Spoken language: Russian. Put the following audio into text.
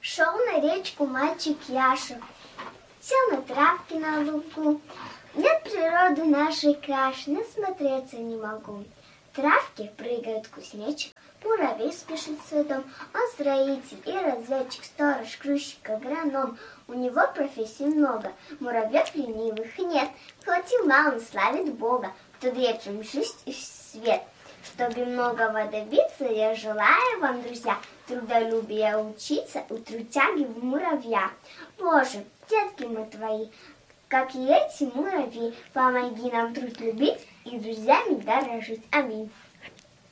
Шел на речку мальчик Яша, сел на травке на лугу. Нет природы нашей краше, насмотреться не могу. В травке прыгает кузнечик, муравей спешит в свой дом. Он строитель и разведчик, сторож, грузчик, агроном. У него профессий много, муравьев ленивых нет. Хватил мало, славит Бога, кто вечером жизнь и свет. Чтобы многого добиться, я желаю вам, друзья, трудолюбия учиться у трудяги в муравья. Боже, детки мы твои, как и эти муравьи, помоги нам труд любить и друзьями дорожить. Аминь.